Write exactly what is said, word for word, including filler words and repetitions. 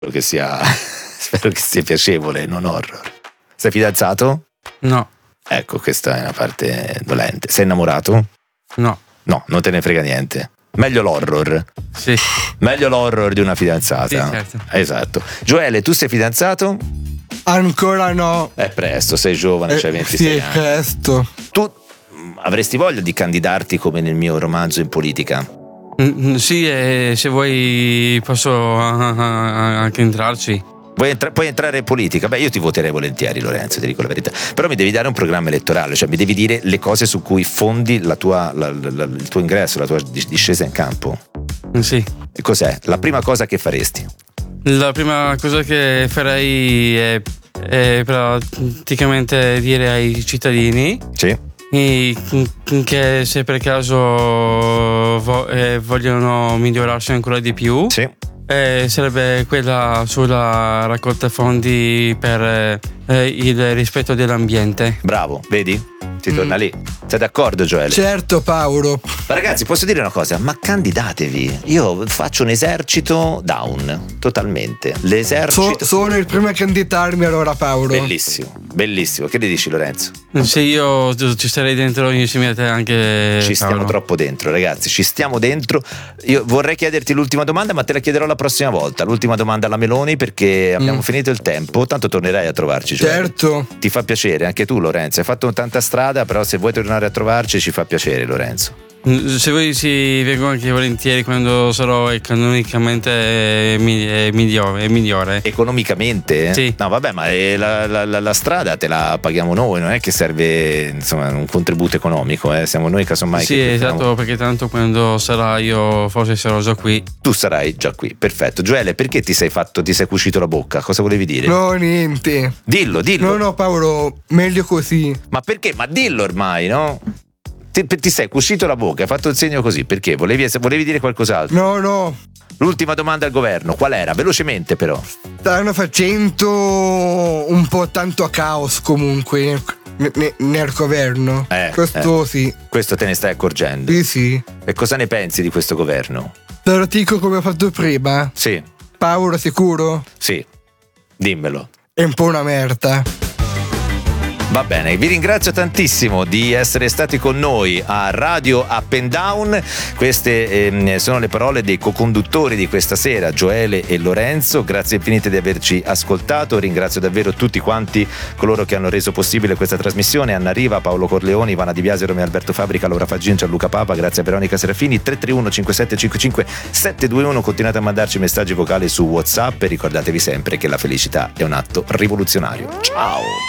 Spero che sia spero che sia piacevole, non horror. Sei fidanzato? No. Ecco, questa è una parte dolente. Sei innamorato? No. No, non te ne frega niente. Meglio l'horror. Sì. Meglio l'horror di una fidanzata. Sì, certo. Esatto. Gioele, tu sei fidanzato? Ancora no. È presto, sei giovane, c'hai Eh, ventisei sì, è anni. presto. Tu mh, avresti voglia di candidarti come nel mio romanzo in politica? Mm, Sì, e se vuoi posso ah, ah, anche entrarci. Vuoi entra- puoi entrare in politica? Beh, io ti voterei volentieri, Lorenzo, ti dico la verità. Però mi devi dare un programma elettorale, cioè mi devi dire le cose su cui fondi la tua, la- la- la- il tuo ingresso, la tua dis- discesa in campo. Sì. E cos'è? La prima cosa che faresti? La prima cosa che farei è, è praticamente dire ai cittadini Sì. e- che se per caso vo- eh, vogliono migliorarsi ancora di più, Sì. eh, sarebbe quella sulla raccolta fondi per eh, il rispetto dell'ambiente. Bravo, vedi? Si Mm. torna lì. Sei d'accordo, Gioele? Certo, Paolo. Ma ragazzi, posso dire una cosa? Ma candidatevi. Io faccio un esercito down, totalmente. So- L'esercito. sono il primo a candidarmi allora, Paolo. Bellissimo, bellissimo. Che ne dici, Lorenzo? Se io ci starei dentro insieme a te anche, Ci stiamo Paolo. troppo dentro, ragazzi, ci stiamo dentro. Io vorrei chiederti l'ultima domanda, ma te la chiederò la prossima volta. L'ultima domanda alla Meloni, perché abbiamo Mm. finito il tempo. Tanto tornerai a trovarci, Gioele. Certo. Ti fa piacere, anche tu, Lorenzo. Hai fatto tanta strada, però se vuoi tornare a trovarci ci fa piacere, Lorenzo. Se vuoi sì, vengo anche volentieri quando sarò economicamente mi- eh, migliore, migliore. Economicamente? Sì. No, vabbè, ma eh, la, la- la- la strada te la paghiamo noi, non è che serve insomma un contributo economico, eh. Siamo noi casomai Sì, che esatto, perché tanto quando sarà io forse sarò già qui. tu sarai già qui. Perfetto. Gioele, perché ti sei fatto, ti sei cucito la bocca? Cosa volevi dire? No, niente. Dillo, dillo. No, no, Paolo, meglio così. Ma perché? Ma dillo ormai, no? Ti, ti sei cucito la bocca, hai fatto il segno così, perché? Volevi, volevi dire qualcos'altro? No, no. L'ultima domanda al governo, qual era? Velocemente però. Stanno facendo un po' tanto a caos comunque ne- ne- nel governo. Eh, Questo eh. sì. Questo te ne stai accorgendo. Sì, sì. E cosa ne pensi di questo governo? Te lo dico come ho fatto prima. Sì, Paolo, sicuro? sì, dimmelo. È un po' una merda. Va bene, vi ringrazio tantissimo di essere stati con noi a Radio Up and Down. Queste ehm, sono le parole dei co-conduttori di questa sera, Gioele e Lorenzo. Grazie infinite di averci ascoltato. Ringrazio davvero tutti quanti coloro che hanno reso possibile questa trasmissione: Anna Riva, Paolo Corleoni, Ivana Di Biasi, Romeo Alberto Fabrica, Laura Faggin, Gianluca Papa. Grazie a Veronica Serafini. Tre tre uno cinque sette cinque cinque sette due uno. Continuate a mandarci messaggi vocali su WhatsApp e ricordatevi sempre che la felicità è un atto rivoluzionario. Ciao!